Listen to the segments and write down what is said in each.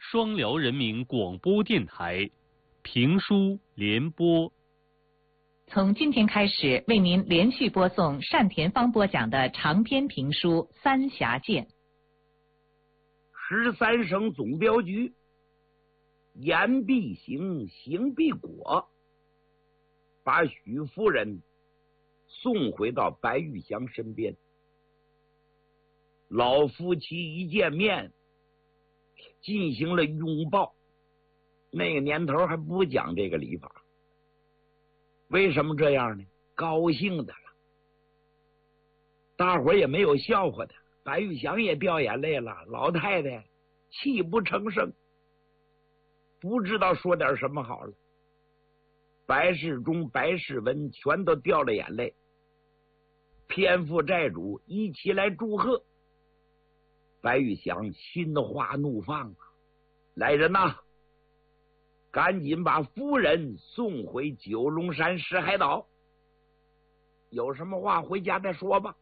双辽人民广播电台评书联播。 从今天开始，为您连续播送单田芳播讲的长篇评书《三峡剑》。 13省总镖局，言必行，行必果，把许夫人送回到白玉祥身边。老夫妻一见面，进行了拥抱。那个年头还不讲这个礼法，为什么这样呢？高兴的了，大伙也没有笑话他，白玉祥也掉眼泪了，老太太泣不成声，不知道说点什么好了。白世忠、白世文全都掉了眼泪，偏负债主一起来祝贺。白玉祥心花怒放啊，来人呐，赶紧把夫人送回九龙山石海岛，有什么话回家再说吧。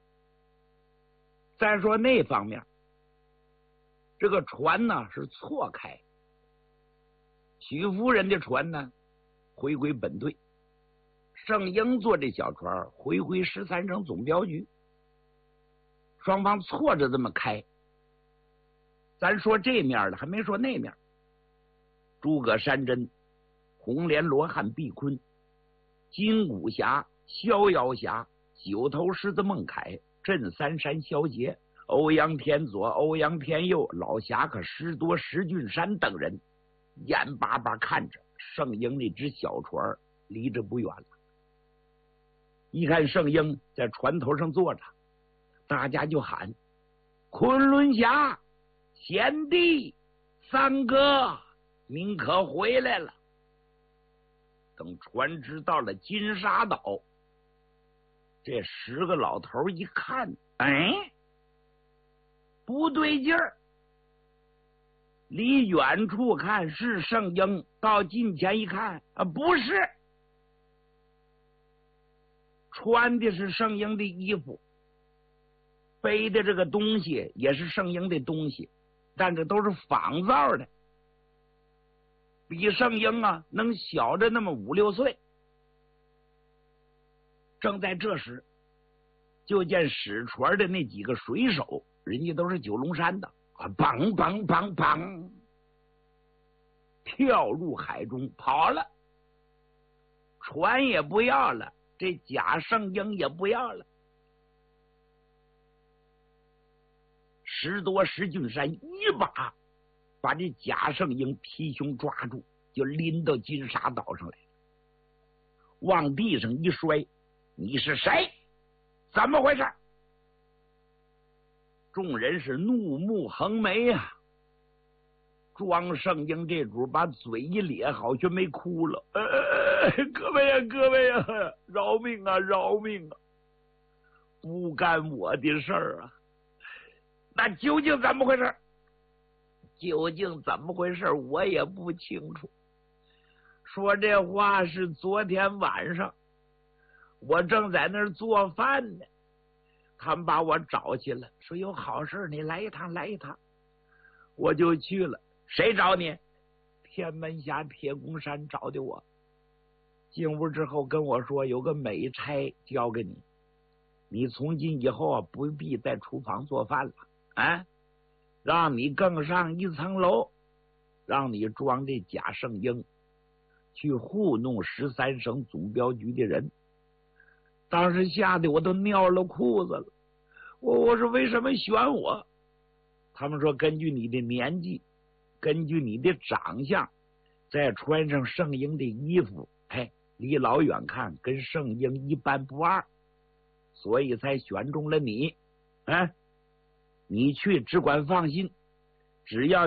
再说那方面，这个船呢是错开，许夫人的船呢回归本队，盛英坐这小船回归13省总镖局，双方错着这么开。咱说这面的，还没说那面。诸葛山珍、红莲罗汉毕坤、金谷侠、逍遥侠、九头狮子孟凯、镇三山萧杰、欧阳天左、欧阳天右、老侠客石多、石俊山等人眼巴巴看着盛英那只小船离着不远了。一看盛英在船头上坐着，大家就喊：昆仑侠、贤弟、三哥，您可回来了。等船只到了金沙岛，这10个老头一看，不对劲儿。离远处看是盛英，到近前一看不是，穿的是盛英的衣服，背的这个东西也是盛英的东西，但这都是仿造的，比盛英能小着那么5、6岁。正在这时，就见使船的那几个水手，人家都是九龙山的，梆梆梆梆跳入海中跑了，船也不要了，这贾盛英也不要了。石多、石俊山一把把这贾盛英皮胸抓住，就拎到金沙岛上来，往地上一摔：你是谁？怎么回事？众人是怒目横眉啊。庄盛英这主把嘴一咧，好像没哭了。各位呀，各位呀，饶命啊，饶命啊！不干我的事儿啊！那究竟怎么回事？究竟怎么回事我也不清楚。说这话是昨天晚上，我正在那儿做饭呢，他们把我找去了，说有好事你来一趟，来一趟。我就去了。谁找你？天门峡铁公山找的我。进屋之后跟我说有个美差交给你，你从今以后不必在厨房做饭了，让你更上一层楼，让你装这贾盛英去糊弄13省总镖局的人。当时吓得我都尿了裤子了。我说为什么选我？他们说根据你的年纪，根据你的长相，再穿上盛英的衣服，离老远看跟盛英一般不二，所以才选中了你。你去只管放心，只要